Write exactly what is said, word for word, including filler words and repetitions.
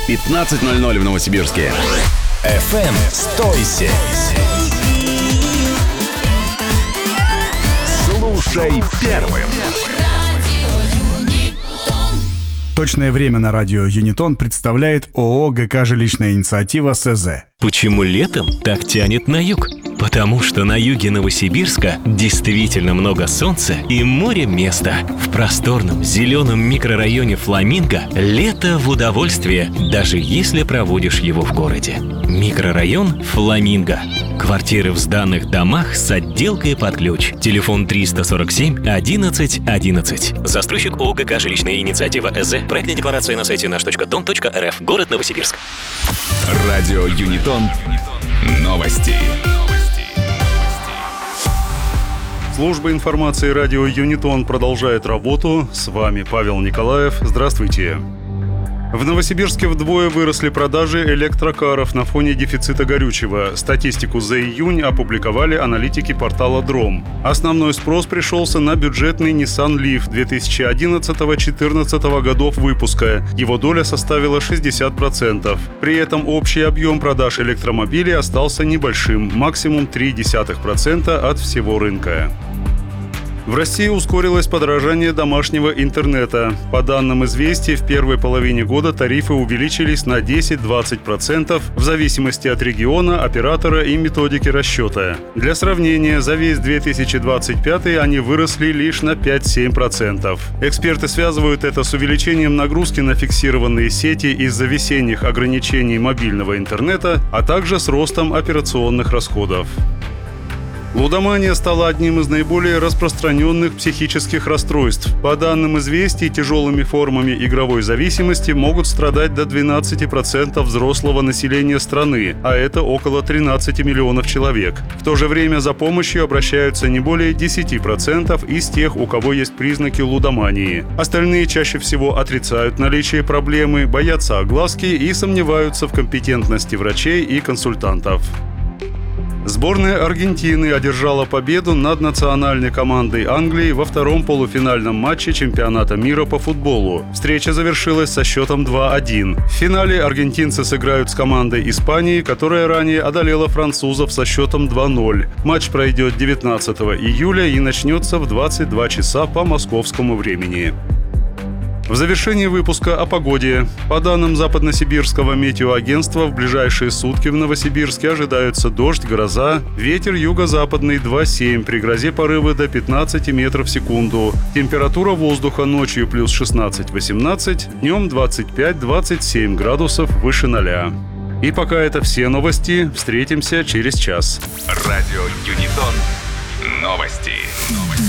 пятнадцать ноль ноль в Новосибирске. эф эм сто семь. Слушай первым. Точное время на радио Юнитон представляет ООО ГК «Жилищная инициатива» СЗ. Почему летом так тянет на юг? Потому что на юге Новосибирска действительно много солнца и море места. В просторном зеленом микрорайоне Фламинго лето в удовольствие, даже если проводишь его в городе. Микрорайон Фламинго. Квартиры в сданных домах с отделкой под ключ. Телефон триста сорок семь одиннадцать одиннадцать. Застройщик ООО ГК «Жилищная инициатива» СЗ. Проектная декларация на сайте наш точка дом точка эр эф. Город Новосибирск. Радио Юнитон. Новости. Служба информации радио Юнитон продолжает работу. С вами Павел Николаев. Здравствуйте. В Новосибирске вдвое выросли продажи электрокаров на фоне дефицита горючего. Статистику за июнь опубликовали аналитики портала Дром. Основной спрос пришелся на бюджетный Nissan Leaf две тысячи одиннадцатого - две тысячи четырнадцатого годов выпуска. Его доля составила шестьдесят процентов. При этом общий объем продаж электромобилей остался небольшим, максимум три десятых процента от всего рынка. В России ускорилось подорожание домашнего интернета. По данным «Известий», в первой половине года тарифы увеличились на десять-двадцать процентов в зависимости от региона, оператора и методики расчета. Для сравнения, за весь две тысячи двадцать пятый они выросли лишь на пять-семь процентов. Эксперты связывают это с увеличением нагрузки на фиксированные сети из-за весенних ограничений мобильного интернета, а также с ростом операционных расходов. Лудомания стала одним из наиболее распространенных психических расстройств. По данным «Известий», тяжелыми формами игровой зависимости могут страдать до двенадцати процентов взрослого населения страны, а это около тринадцати миллионов человек. В то же время за помощью обращаются не более десяти процентов из тех, у кого есть признаки лудомании. Остальные чаще всего отрицают наличие проблемы, боятся огласки и сомневаются в компетентности врачей и консультантов. Сборная Аргентины одержала победу над национальной командой Англии во втором полуфинальном матче чемпионата мира по футболу. Встреча завершилась со счетом два-один. В финале аргентинцы сыграют с командой Испании, которая ранее одолела французов со счетом два-ноль. Матч пройдет девятнадцатого июля и начнется в двадцать два часа по московскому времени. В завершении выпуска о погоде. По данным Западносибирского метеоагентства, в ближайшие сутки в Новосибирске ожидаются дождь, гроза, ветер юго-западный два-семь, при грозе порывы до пятнадцати метров в секунду. Температура воздуха ночью плюс шестнадцать-восемнадцать, днем двадцать пять-двадцать семь градусов выше ноля. И пока это все новости. Встретимся через час. Радио Юнитон. Новости. Новости.